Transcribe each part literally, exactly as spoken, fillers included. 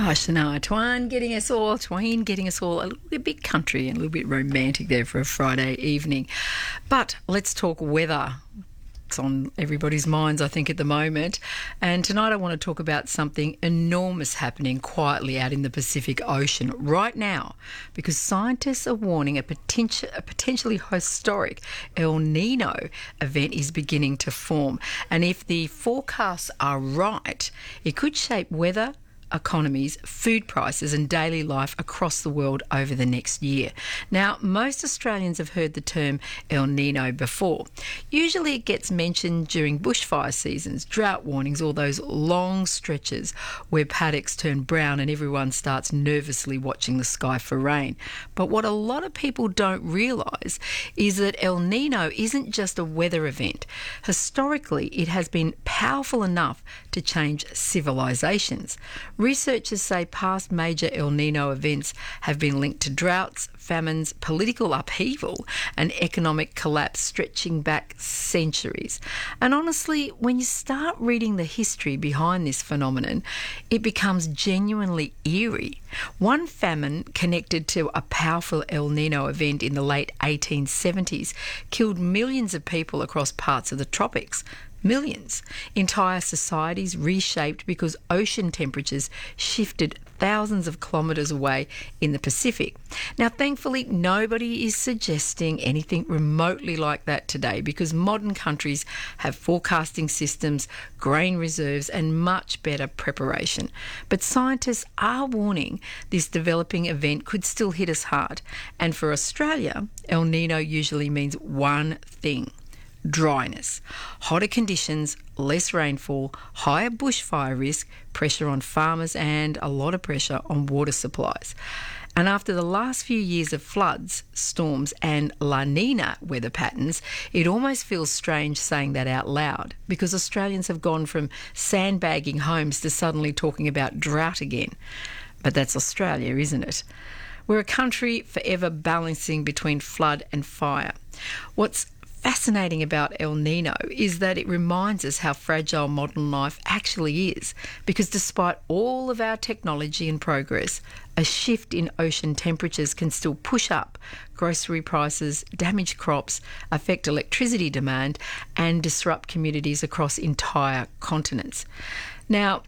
Oh, Shania Twain getting us all, Twain getting us all a little bit country and a little bit romantic there for a Friday evening. But let's talk weather. It's on everybody's minds, I think, at the moment. And tonight I want to talk about something enormous happening quietly out in the Pacific Ocean right now, because scientists are warning a, potenti- a potentially historic El Nino event is beginning to form. And if the forecasts are right, it could shape weather, economies, food prices and daily life across the world over the next year. Now, most Australians have heard the term El Nino before. Usually it gets mentioned during bushfire seasons, drought warnings, or those long stretches where paddocks turn brown and everyone starts nervously watching the sky for rain. But what a lot of people don't realise is that El Nino isn't just a weather event. Historically, it has been powerful enough to change civilizations. Researchers say past major El Nino events have been linked to droughts, famines, political upheaval and economic collapse stretching back centuries. And honestly, when you start reading the history behind this phenomenon, it becomes genuinely eerie. One famine connected to a powerful El Nino event in the late eighteen seventies killed millions of people across parts of the tropics. Millions. Entire societies reshaped because ocean temperatures shifted thousands of kilometres away in the Pacific. Now, thankfully, nobody is suggesting anything remotely like that today because modern countries have forecasting systems, grain reserves and much better preparation. But scientists are warning this developing event could still hit us hard. And for Australia, El Nino usually means one thing: dryness, hotter conditions, less rainfall, higher bushfire risk, pressure on farmers and a lot of pressure on water supplies. And after the last few years of floods, storms and La Nina weather patterns, it almost feels strange saying that out loud because Australians have gone from sandbagging homes to suddenly talking about drought again. But that's Australia, isn't it? We're a country forever balancing between flood and fire. What's fascinating about El Nino is that it reminds us how fragile modern life actually is, because despite all of our technology and progress, a shift in ocean temperatures can still push up grocery prices, damage crops, affect electricity demand and disrupt communities across entire continents. Now,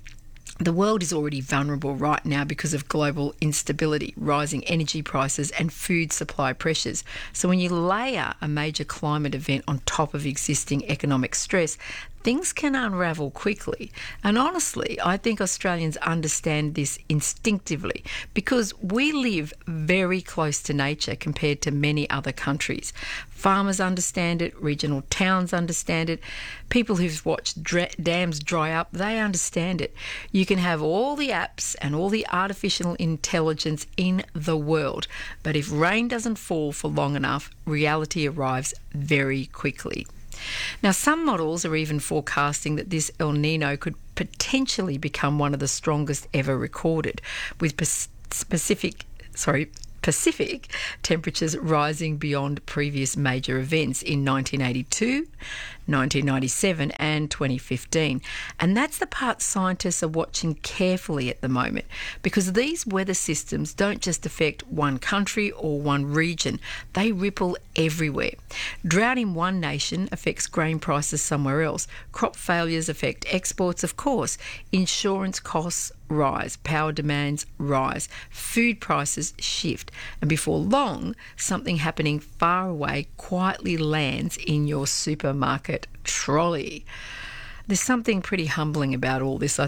the world is already vulnerable right now because of global instability, rising energy prices and food supply pressures. So when you layer a major climate event on top of existing economic stress, things can unravel quickly. And honestly, I think Australians understand this instinctively because we live very close to nature compared to many other countries. Farmers understand it, regional towns understand it, people who've watched dra- dams dry up, they understand it. You can have all the apps and all the artificial intelligence in the world, but if rain doesn't fall for long enough, reality arrives very quickly. Now, some models are even forecasting that this El Nino could potentially become one of the strongest ever recorded, with Pacific, sorry, Pacific temperatures rising beyond previous major events in nineteen eighty-two, nineteen ninety-seven and twenty fifteen. And that's the part scientists are watching carefully at the moment, because these weather systems don't just affect one country or one region, they ripple everywhere. Drought in one nation affects grain prices somewhere else. Crop failures affect exports, of course. Insurance costs rise, power demands rise, food prices shift, and before long, something happening far away quietly lands in your supermarket trolley. There's something pretty humbling about all this, I